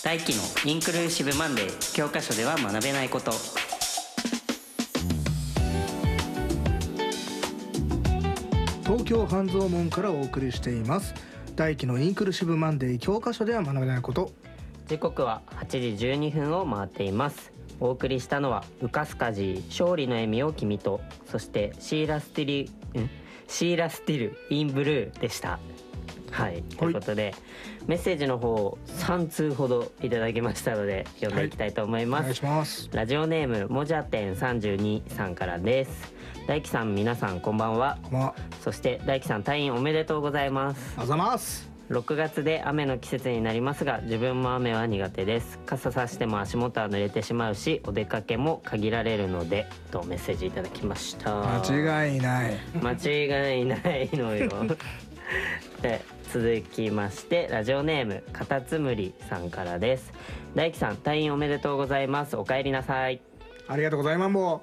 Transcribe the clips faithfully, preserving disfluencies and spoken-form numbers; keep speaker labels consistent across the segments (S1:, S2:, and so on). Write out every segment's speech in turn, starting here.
S1: 大輝のインクルーシブマンデー、教科書では学べないこと。
S2: 東京半蔵門からお送りしています大輝のインクルーシブマンデー、教科書では学べないこと。
S1: 時刻ははちじじゅうにふんを回っています。お送りしたのはウカスカジー、勝利の笑みを君と、そしてシーラスティリんシーラスティルインブルーでした。はい、ということでメッセージの方をさんつうほどいただきましたので読んでいきたいと思います、
S2: はい、お願いします。
S1: ラジオネームもじゃてんさんじゅうにさんからです。大輝さん、皆さんこんばんは。
S2: こんばんは。
S1: そして大輝さん、退院おめでとうございます。
S2: ありがとうございます。
S1: ろくがつで雨の季節になりますが、自分も雨は苦手です。傘さしても足元は濡れてしまうし、お出かけも限られるので、とメッセージいただきました。
S2: 間違いない
S1: 間違いないのよで、続きましてラジオネームカタツムリさんからです。大輝さん、退院おめでとうございます。お帰りなさい。
S2: ありがとうございます。も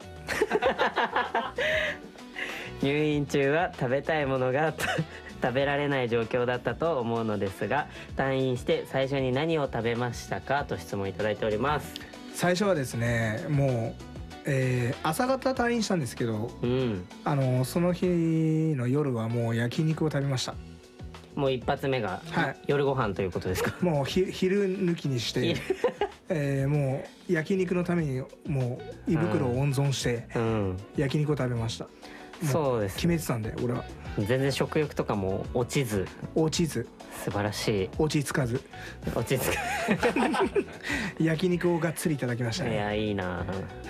S1: 入院中は食べたいものが食べられない状況だったと思うのですが、退院して最初に何を食べましたか、と質問いただいております。
S2: 最初はですね、もう、えー、朝方退院したんですけど、
S1: うん、
S2: あのその日の夜はもう焼肉を食べました。
S1: もう一発目が、はい、夜ご飯ということですか。
S2: もうひ昼抜きにして、えー、もう焼肉のためにもう胃袋を温存して焼肉を食べました、うん、そうです。決めてたんで俺は。
S1: 全然食欲とかも落ちず。
S2: 落ちず。
S1: 素晴らしい。
S2: 落ち着かず。
S1: 落ち着か
S2: 焼肉をがっつりいただきましたね。
S1: いや、いいな。